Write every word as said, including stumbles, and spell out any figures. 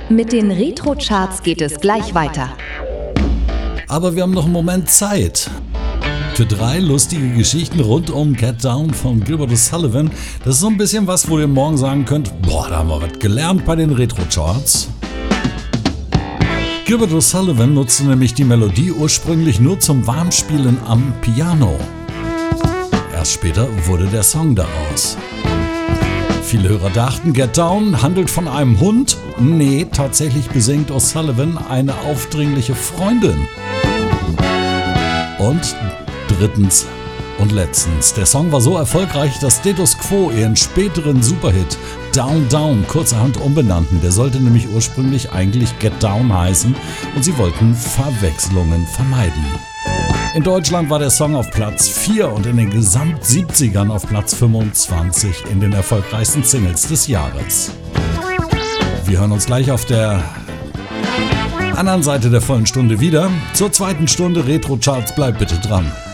Mit den Retro-Charts geht es gleich weiter. Aber wir haben noch einen Moment Zeit für drei lustige Geschichten rund um Get Down von Gilbert O'Sullivan. Das ist so ein bisschen was, wo ihr morgen sagen könnt, boah, da haben wir was gelernt bei den Retro-Charts. Gilbert O'Sullivan nutzte nämlich die Melodie ursprünglich nur zum Warmspielen am Piano. Erst später wurde der Song daraus. Viele Hörer dachten, Get Down handelt von einem Hund. Nee, tatsächlich besingt O'Sullivan eine aufdringliche Freundin. Und drittens und letztens, der Song war so erfolgreich, dass Status Quo ihren späteren Superhit Down Down kurzerhand umbenannten. Der sollte nämlich ursprünglich eigentlich Get Down heißen und sie wollten Verwechslungen vermeiden. In Deutschland war der Song auf Platz vier und in den Gesamt-siebzigern auf Platz fünfundzwanzig in den erfolgreichsten Singles des Jahres. Wir hören uns gleich auf der anderen Seite der vollen Stunde wieder. Zur zweiten Stunde Retro Charts, bleibt bitte dran.